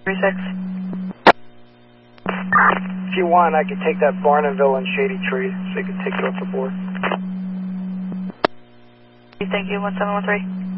36. If you want, I could take that Barnumville and Shady Tree, so you can take it off the board. Thank you, 1713.